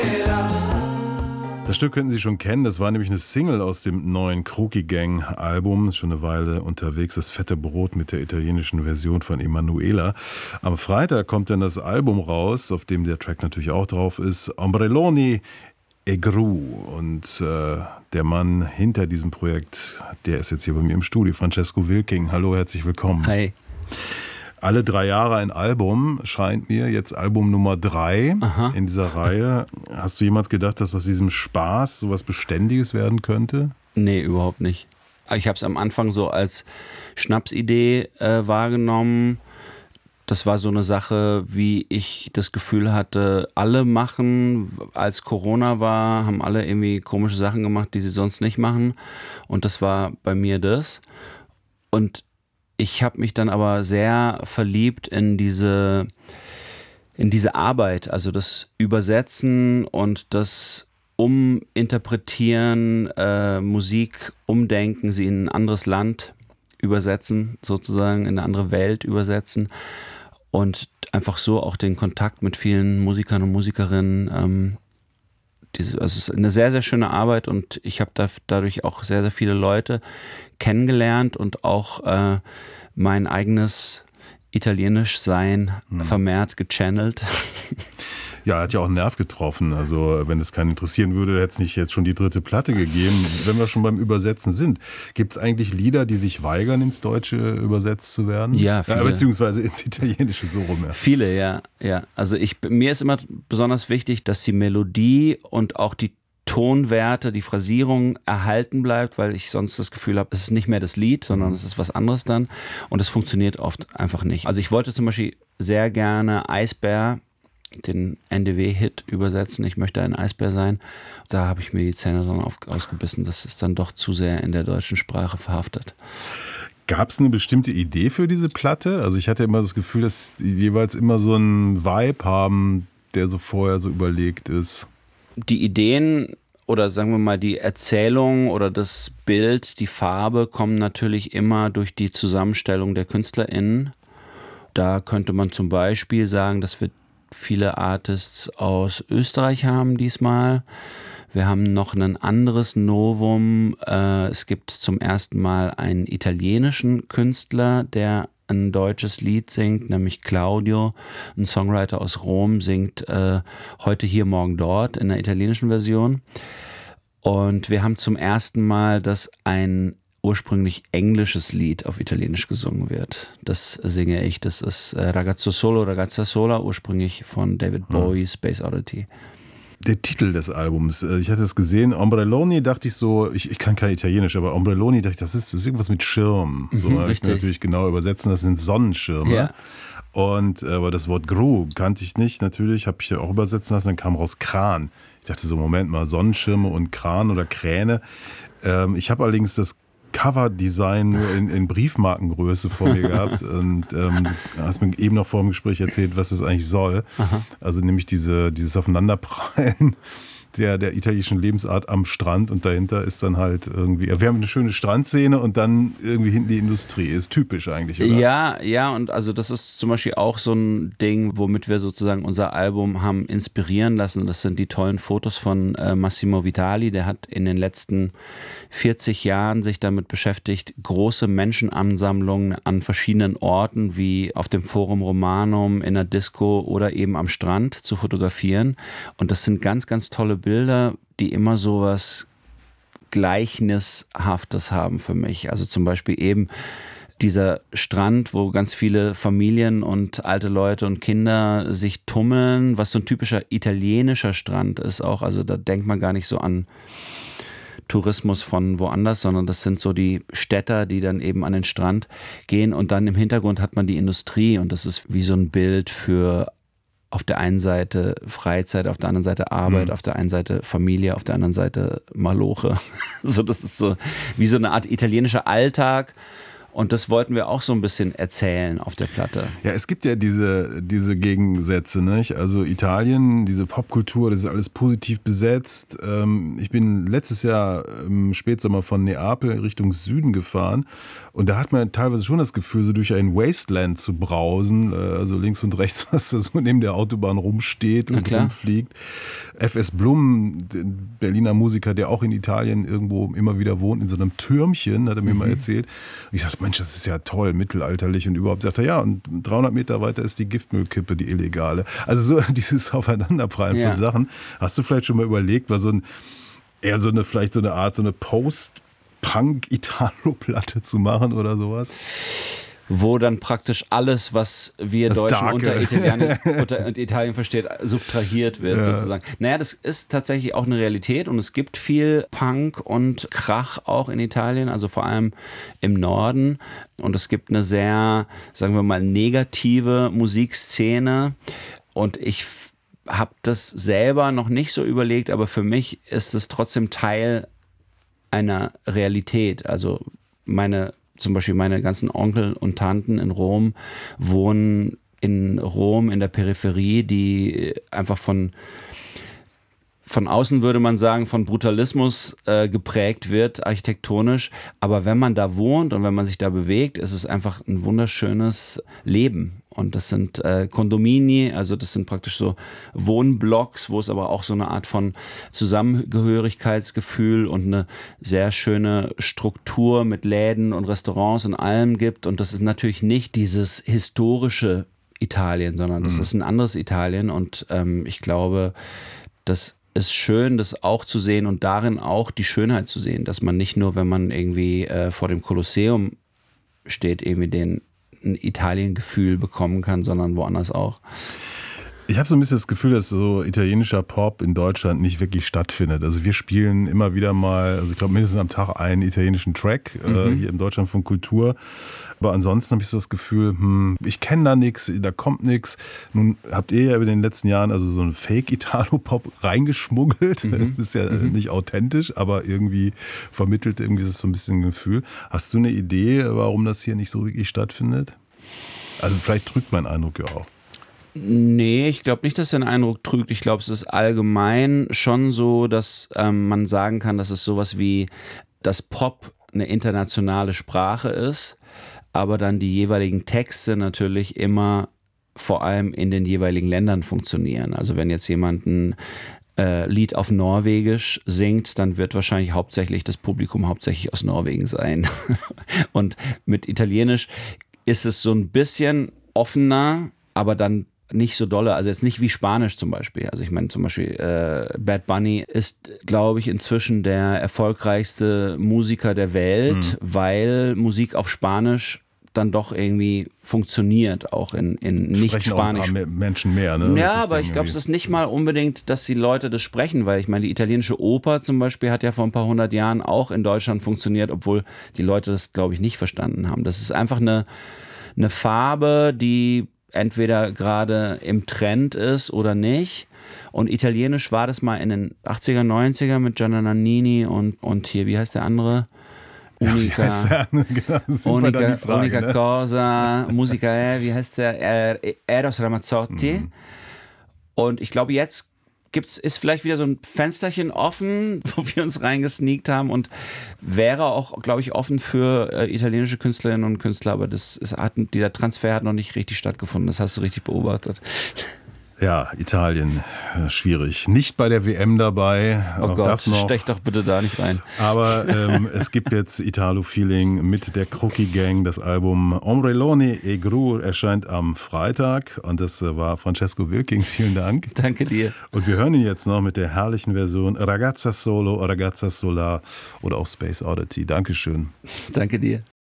Das Stück könnten Sie schon kennen, das war nämlich eine Single aus dem neuen Crookie Gang Album, ist schon eine Weile unterwegs, das fette Brot mit der italienischen Version von Emanuela. Am Freitag kommt dann das Album raus, auf dem der Track natürlich auch drauf ist, Ombrelloni e Gru. Und der Mann hinter diesem Projekt, der ist jetzt hier bei mir im Studio, Francesco Wilking. Hallo, herzlich willkommen. Hi. Alle 3 Jahre ein Album, scheint mir, jetzt Album Nummer 3 in dieser Reihe. Hast du jemals gedacht, dass aus diesem Spaß sowas Beständiges werden könnte? Nee, überhaupt nicht. Ich habe es am Anfang so als Schnapsidee wahrgenommen. Das war so eine Sache, wie ich das Gefühl hatte, alle machen, als Corona war, haben alle irgendwie komische Sachen gemacht, die sie sonst nicht machen. Und das war bei mir das. Und ich habe mich dann aber sehr verliebt in diese Arbeit, also das Übersetzen und das Uminterpretieren, Musik umdenken, sie in ein anderes Land übersetzen, sozusagen in eine andere Welt übersetzen und einfach so auch den Kontakt mit vielen Musikern und Musikerinnen. Also es ist eine sehr, sehr schöne Arbeit und ich habe dadurch auch sehr, sehr viele Leute kennengelernt und auch mein eigenes Italienisch-Sein vermehrt gechannelt. Ja, er hat ja auch einen Nerv getroffen. Also wenn es keinen interessieren würde, hätte es nicht jetzt schon die 3. Platte gegeben. Wenn wir schon beim Übersetzen sind, gibt es eigentlich Lieder, die sich weigern, ins Deutsche übersetzt zu werden? Ja, viele. Beziehungsweise ins Italienische, so rum. Ja. Viele, ja. Also mir ist immer besonders wichtig, dass die Melodie und auch die Tonwerte, die Phrasierung erhalten bleibt, weil ich sonst das Gefühl habe, es ist nicht mehr das Lied, sondern es ist was anderes dann und es funktioniert oft einfach nicht. Also ich wollte zum Beispiel sehr gerne Eisbär, den NDW-Hit übersetzen, ich möchte ein Eisbär sein. Da habe ich mir die Zähne dann ausgebissen, das ist dann doch zu sehr in der deutschen Sprache verhaftet. Gab es eine bestimmte Idee für diese Platte? Also ich hatte immer das Gefühl, dass die jeweils immer so einen Vibe haben, der so vorher so überlegt ist. Die Ideen oder sagen wir mal die Erzählung oder das Bild, die Farbe kommen natürlich immer durch die Zusammenstellung der KünstlerInnen. Da könnte man zum Beispiel sagen, dass wir viele Artists aus Österreich haben diesmal. Wir haben noch ein anderes Novum. Es gibt zum ersten Mal einen italienischen Künstler, der ein deutsches Lied singt, nämlich Claudio, ein Songwriter aus Rom, singt Heute hier, morgen dort in der italienischen Version. Und wir haben zum ersten Mal, dass ein ursprünglich englisches Lied auf Italienisch gesungen wird. Das singe ich, das ist Ragazzo Solo, Ragazza Sola, ursprünglich von David Bowie, Space Oddity. Der Titel des Albums, ich hatte es gesehen, Ombrelloni, dachte ich so, ich kann kein Italienisch, aber Ombrelloni, dachte ich, das ist irgendwas mit Schirm. So habe ich mir natürlich genau übersetzen, das sind Sonnenschirme. Ja. Und aber das Wort Gru kannte ich nicht, natürlich, habe ich ja auch übersetzen lassen, dann kam raus Kran. Ich dachte so, Moment mal, Sonnenschirme und Kran oder Kräne. Ich habe allerdings das Coverdesign nur in Briefmarkengröße vor mir gehabt und hast mir eben noch vor dem Gespräch erzählt, was das eigentlich soll. Aha. Also nämlich dieses Aufeinanderprallen der italienischen Lebensart am Strand und dahinter ist dann halt irgendwie, wir haben eine schöne Strandszene und dann irgendwie hinten die Industrie. Ist typisch eigentlich, oder? Ja, und also das ist zum Beispiel auch so ein Ding, womit wir sozusagen unser Album haben inspirieren lassen. Das sind die tollen Fotos von Massimo Vitali, der hat in den letzten 40 Jahren sich damit beschäftigt, große Menschenansammlungen an verschiedenen Orten wie auf dem Forum Romanum, in der Disco oder eben am Strand zu fotografieren. Und das sind ganz, ganz tolle Bilder, die immer so was Gleichnishaftes haben für mich. Also zum Beispiel eben dieser Strand, wo ganz viele Familien und alte Leute und Kinder sich tummeln, was so ein typischer italienischer Strand ist auch. Also da denkt man gar nicht so an Tourismus von woanders, sondern das sind so die Städter, die dann eben an den Strand gehen und dann im Hintergrund hat man die Industrie und das ist wie so ein Bild für auf der einen Seite Freizeit, auf der anderen Seite Arbeit, auf der einen Seite Familie, auf der anderen Seite Maloche. So, das ist so wie so eine Art italienischer Alltag Und das wollten wir auch so ein bisschen erzählen auf der Platte. Ja, es gibt ja diese Gegensätze, nicht? Also Italien, diese Popkultur, das ist alles positiv besetzt. Ich bin letztes Jahr im Spätsommer von Neapel Richtung Süden gefahren und da hat man teilweise schon das Gefühl, so durch ein Wasteland zu brausen, also links und rechts, was da so neben der Autobahn rumsteht und rumfliegt. F.S. Blum, Berliner Musiker, der auch in Italien irgendwo immer wieder wohnt, in so einem Türmchen, hat er mir mal erzählt. Und ich sag, Mensch, das ist ja toll, mittelalterlich und überhaupt. Sagt er, ja, und 300 Meter weiter ist die Giftmüllkippe, die illegale. Also so dieses Aufeinanderprallen von Sachen. Hast du vielleicht schon mal überlegt, war vielleicht so eine Art, so eine Post-Punk-Italo-Platte zu machen oder sowas? Wo dann praktisch alles, was wir das Deutschen unter Italien versteht, subtrahiert wird sozusagen. Naja, das ist tatsächlich auch eine Realität und es gibt viel Punk und Krach auch in Italien, also vor allem im Norden. Und es gibt eine sehr, sagen wir mal, negative Musikszene und ich habe das selber noch nicht so überlegt, aber für mich ist es trotzdem Teil einer Realität. Also zum Beispiel meine ganzen Onkel und Tanten in Rom wohnen in Rom in der Peripherie, die einfach von außen würde man sagen, von Brutalismus geprägt wird, architektonisch. Aber wenn man da wohnt und wenn man sich da bewegt, ist es einfach ein wunderschönes Leben. Und das sind Condomini, also das sind praktisch so Wohnblocks, wo es aber auch so eine Art von Zusammengehörigkeitsgefühl und eine sehr schöne Struktur mit Läden und Restaurants und allem gibt. Und das ist natürlich nicht dieses historische Italien, sondern das ist ein anderes Italien. Und ich glaube, das ist schön, das auch zu sehen und darin auch die Schönheit zu sehen, dass man nicht nur, wenn man irgendwie vor dem Kolosseum steht, irgendwie ein Italien-Gefühl bekommen kann, sondern woanders auch. Ich habe so ein bisschen das Gefühl, dass so italienischer Pop in Deutschland nicht wirklich stattfindet. Also wir spielen immer wieder mal, also ich glaube mindestens am Tag einen italienischen Track hier im Deutschlandfunk Kultur. Aber ansonsten habe ich so das Gefühl, ich kenne da nichts, da kommt nichts. Nun habt ihr ja über den letzten Jahren also so einen Fake-Italo-Pop reingeschmuggelt. Das ist ja nicht authentisch, aber irgendwie vermittelt irgendwie so ein bisschen ein Gefühl. Hast du eine Idee, warum das hier nicht so wirklich stattfindet? Also vielleicht trügt mein Eindruck ja auch. Nee, ich glaube nicht, dass der Eindruck trügt. Ich glaube, es ist allgemein schon so, dass man sagen kann, dass es sowas wie das Pop eine internationale Sprache ist, aber dann die jeweiligen Texte natürlich immer vor allem in den jeweiligen Ländern funktionieren. Also wenn jetzt jemand ein Lied auf Norwegisch singt, dann wird wahrscheinlich das Publikum hauptsächlich aus Norwegen sein. Und mit Italienisch ist es so ein bisschen offener, aber dann nicht so dolle, also jetzt nicht wie Spanisch zum Beispiel. Also ich meine zum Beispiel Bad Bunny ist, glaube ich, inzwischen der erfolgreichste Musiker der Welt, weil Musik auf Spanisch dann doch irgendwie funktioniert, auch in nicht Spanisch. Ein paar Menschen mehr, ne? Ja, aber ich glaube, es ist nicht mal unbedingt, dass die Leute das sprechen, weil ich meine, die italienische Oper zum Beispiel hat ja vor ein paar 100 Jahren auch in Deutschland funktioniert, obwohl die Leute das, glaube ich, nicht verstanden haben. Das ist einfach eine Farbe, die entweder gerade im Trend ist oder nicht. Und Italienisch war das mal in den 80er, 90er mit Gianna Nannini und hier, wie heißt der andere? Unica Cosa, Musica, wie heißt der? Eros Ramazzotti. Und ich glaube, jetzt ist vielleicht wieder so ein Fensterchen offen, wo wir uns reingesneakt haben und wäre auch, glaube ich, offen für italienische Künstlerinnen und Künstler, aber dieser Transfer hat noch nicht richtig stattgefunden, das hast du richtig beobachtet. Ja, Italien, schwierig. Nicht bei der WM dabei. Oh Gott, das stech doch bitte da nicht rein. Aber es gibt jetzt Italo-Feeling mit der Crookie Gang. Das Album Ombrelloni e Gru erscheint am Freitag. Und das war Francesco Wilking. Vielen Dank. Danke dir. Und wir hören ihn jetzt noch mit der herrlichen Version Ragazza Solo, Ragazza Sola oder auch Space Oddity. Dankeschön. Danke dir.